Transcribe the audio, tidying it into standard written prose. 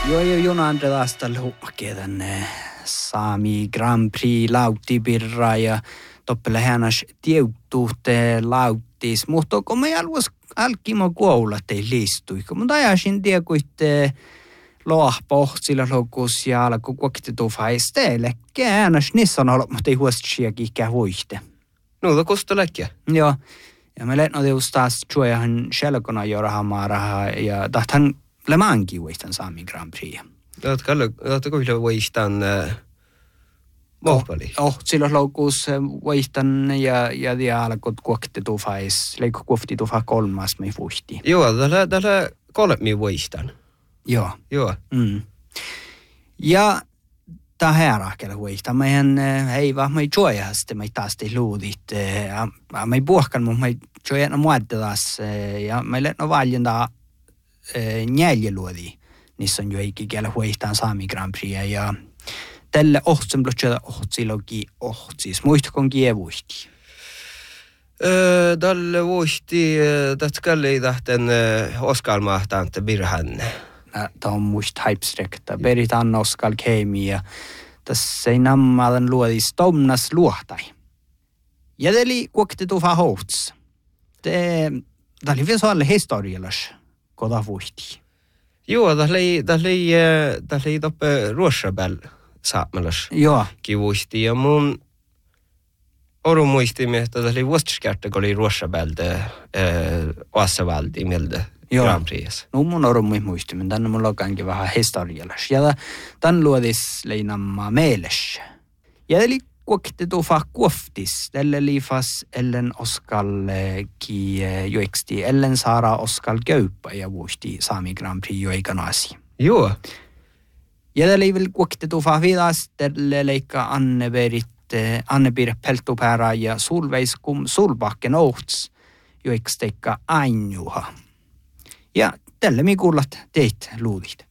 Joo, Jona Andrelasta luokkeetan Sami Grand Prix lautipirra ja toppele hänas tiuttuutte lauttis. Mutta kun me alkimo kuolla tei listui, kun mä ajasin tiekuitte lohpohtsilla lokus ja alku kuokti tufaiste, käännäs nissä on ollut, mutta ei huostiakin ikään voihte. No, kosta läkkiä. Joo, ja me lehno teus taas juojahan selkona jorahamaraha ja tahtan lemankin voistan Sami Grand Prix. Oletko kyllä voistan mohpali? Silloin lokus voistan ja alkot kuokti tufais, leikko kuokti tufa kolmas me vuhti. Joo, tällä kolme voistan. Joo. Joo. Mm. Ja tämä herrakelle voistan. Meidän ei vaan me juojasta, me taas te luudit. Me puhkan, mutta me juojana muodetas ja meille no valjentaa njäljeluodi. Niissä on jo eikikielä voistaan Sami Grand Prix ja tälle ohtsen blotjata ohtsilogi ohtsis. Muistakon kievuisti? Tälle vuosti, tätä ei tähten oskalmahtaan virhan. Tämä on muista haipsrekta. Beritan oskal keimi ja tässä ei nammadan luodis tomnas luohtai. Ja teli kuokti tufa hohts. Tämä oli vielä alle historiallas kota vuosti. Joo, tässä ei toppe ruossabäl saamalas. Joo. Kivuisti ja mun oru muistimme, että tässä oli vuostiskerta, kun oli ruossabältä osavalti mieltä Grand Prix. No mun oru muistimme, tänne mun lokaankin vähän historiallas. Ja tämän luodis leinammaa meelessä. Ja eli kuokti tufa kuoftis, tälle liifas ellen oskalki jueksti, ellen saara oskal köyppä ja vuosti Sami Grand Prix joikanasi. Joo. Ja tälle vielä kuokti tufa vidas, tälle leikka Anne-Pire Peltopäära ja Sulveiskum Sulbakken ohts joiksteikka ainjuha. Ja tälle mi kuulat teit luudit.